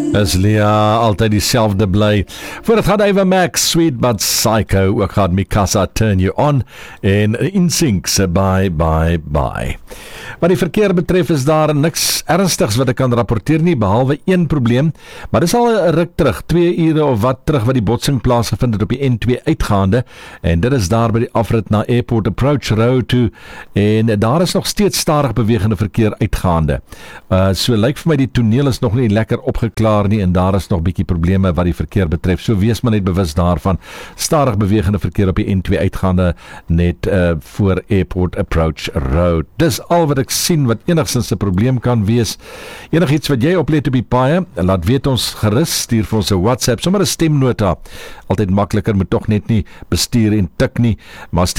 Is Lia altyd dieselfde bly. Voor het gaat Ava Max, Sweet But Psycho, ook gaat Mikasa Turn You On en InSync Bye. Wat die verkeer betref is daar niks ernstigs wat ek kan rapporteer nie, behalwe een probleem, maar dis al 'n ruk terug, 2 ure of wat terug wat die botsing plaasgevind het op die N2 uitgaande, en dit is daar by die afrit na Airport Approach Road toe, en daar is nog steeds stadig bewegende verkeer uitgaande. So lyk vir my die toneel is nog nie lekker opgeklaar nie, en daar is nog bietjie probleme wat die verkeer betref, so wees maar net bewus daarvan. Stadig bewegende verkeer op die N2 uitgaande net voor Airport Approach Road. Dis al wat ek sien wat enigstens 'n probleem kan wees. Enigiets wat jy oplet op die paaie, laat weet ons gerus, stuur vir ons 'n WhatsApp, sommer 'n stemnota. Altyd makliker, moet tog net nie bestuur en tik nie, maar